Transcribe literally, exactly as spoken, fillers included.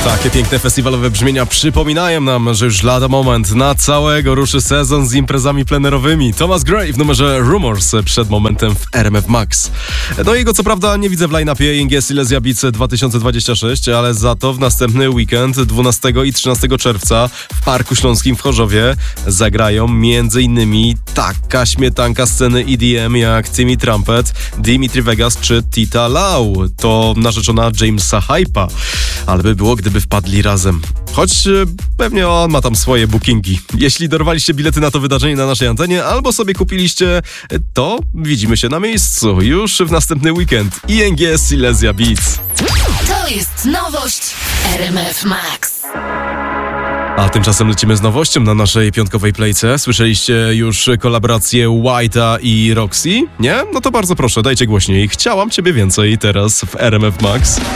Takie piękne festiwalowe brzmienia przypominają nam, że już lada moment na całego ruszy sezon z imprezami plenerowymi. Thomas Gray w numerze Rumors przed momentem w R M F Max. No jego co prawda nie widzę w line-upie I N G Silesia Beats dwa tysiące dwudziesty szósty, ale za to w następny weekend dwunastego i trzynastego czerwca w Parku Śląskim w Chorzowie zagrają między innymi taka śmietanka sceny E D M jak Timmy Trumpet, Dimitri Vegas czy Tita Lau. To narzeczona Jamesa Hype'a. Ale by było, gdyby wpadli razem. Choć e, pewnie on ma tam swoje bookingi. Jeśli dorwaliście bilety na to wydarzenie na naszej antenie albo sobie kupiliście, to widzimy się na miejscu już w następny weekend. I N G Silesia Beats. To jest nowość R M F Max. A tymczasem lecimy z nowością na naszej piątkowej playce. Słyszeliście już kolaborację White'a i Roxy? Nie? No to bardzo proszę, dajcie głośniej. Chciałam ciebie więcej teraz w R M F Max.